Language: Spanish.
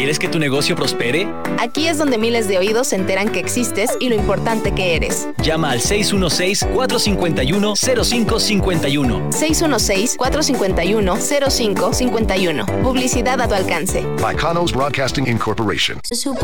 ¿Quieres que tu negocio prospere? Aquí es donde miles de oídos se enteran que existes y lo importante que eres. Llama al 616-451-0551. 616-451-0551. Publicidad a tu alcance. By Kanos Broadcasting Incorporation.